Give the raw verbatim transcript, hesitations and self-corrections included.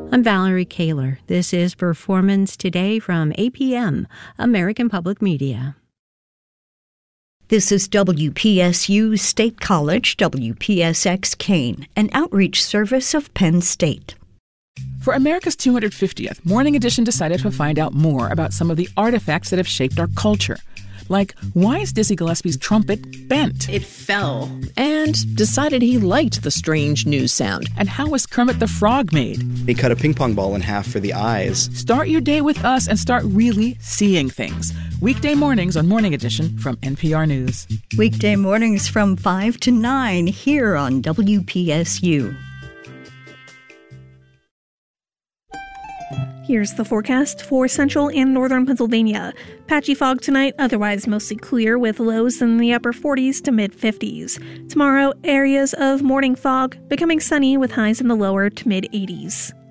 I'm Valerie Kaler. This is Performance Today from A P M, American Public Media. This is W P S U State College, W P S X Kane, an outreach service of Penn State. For America's two hundred fiftieth, Morning Edition decided to find out more about some of the artifacts that have shaped our culture. Like, why is Dizzy Gillespie's trumpet bent? It fell. And decided he liked the strange news sound. And how was Kermit the Frog made? He cut a ping pong ball in half for the eyes. Start your day with us and start really seeing things. Weekday mornings on Morning Edition from N P R News. Weekday mornings from five to nine here on W P S U. Here's the forecast for central and northern Pennsylvania. Patchy fog tonight, otherwise mostly clear with lows in the upper forties to mid-fifties. Tomorrow, areas of morning fog, becoming sunny with highs in the lower to mid-eighties.